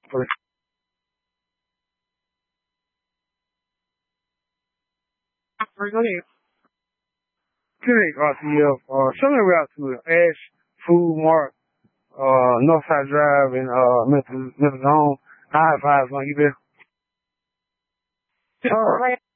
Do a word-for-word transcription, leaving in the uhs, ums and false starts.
Okay. Alright, go ahead. Correct, R T F. Uh, show me a route to it. Ash, Food Mart, uh, Northside Drive, and, uh, Memphis, Memphis Home. High five, man. You there? All right.